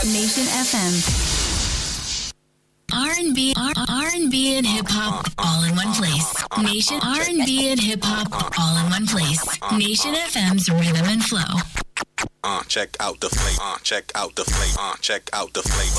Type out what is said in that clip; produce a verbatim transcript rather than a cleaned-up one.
Nation F M. R and B, R and B and hip hop, all in one place. Nation R and B and hip hop, all in one place. Nation F M's Rhythm and Flow. Uh, check out the flavor. Uh, check out the flavor. Uh, check out the flavor.